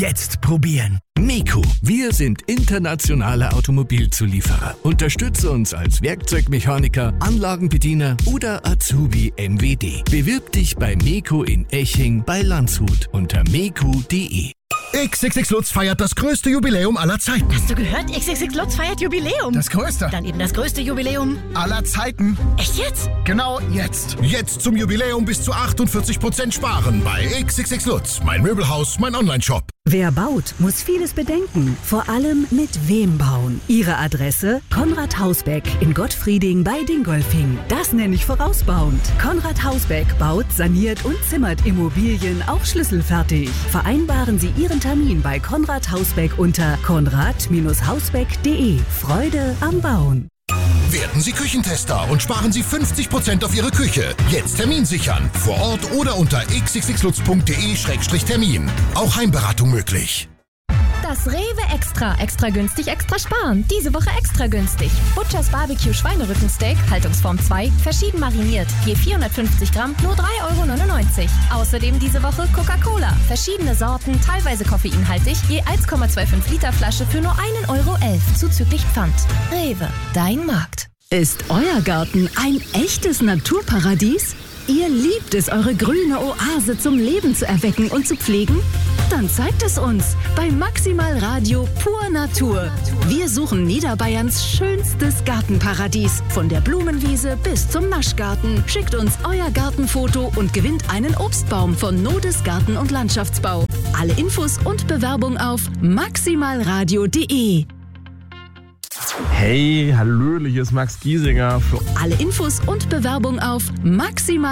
Jetzt probieren. MEKO. Wir sind internationale Automobilzulieferer. Unterstütze uns als Werkzeugmechaniker, Anlagenbediener oder Azubi MWD. Bewirb dich bei MEKO in Eching bei Landshut unter meko.de. XXX Lutz feiert das größte Jubiläum aller Zeiten. Hast du gehört? XXX Lutz feiert Jubiläum. Das größte? Dann eben das größte Jubiläum Aller Zeiten. Echt jetzt? Genau jetzt. Jetzt zum Jubiläum bis zu 48% sparen bei XXX Lutz. Mein Möbelhaus, mein Onlineshop. Wer baut, muss vieles bedenken. Vor allem mit wem bauen. Ihre Adresse? Konrad Hausbeck in Gottfrieding bei Dingolfing. Das nenne ich vorausbauend. Konrad Hausbeck baut, saniert und zimmert Immobilien auch schlüsselfertig. Vereinbaren Sie Ihren Termin bei Konrad Hausbeck unter konrad-hausbeck.de. Freude am Bauen. Werden Sie Küchentester und sparen Sie 50% auf Ihre Küche. Jetzt Termin sichern. Vor Ort oder unter xxxlutz.de/termin. Auch Heimberatung möglich. Das Rewe Extra. Extra günstig, extra sparen. Diese Woche extra günstig. Butchers Barbecue Schweinerückensteak, Haltungsform 2, verschieden mariniert. Je 450 Gramm, nur 3,99 €. Außerdem diese Woche Coca-Cola. Verschiedene Sorten, teilweise koffeinhaltig, je 1,25 Liter Flasche für nur 1,11 € zuzüglich Pfand. Rewe, dein Markt. Ist euer Garten ein echtes Naturparadies? Ihr liebt es, eure grüne Oase zum Leben zu erwecken und zu pflegen? Dann zeigt es uns bei Maximal Radio Pur Natur. Wir suchen Niederbayerns schönstes Gartenparadies. Von der Blumenwiese bis zum Naschgarten. Schickt uns euer Gartenfoto und gewinnt einen Obstbaum von Nodes Garten- und Landschaftsbau. Alle Infos und Bewerbung auf maximalradio.de. Hey, hallöle, hier ist Max Giesinger. Alle Infos und Bewerbung auf maximal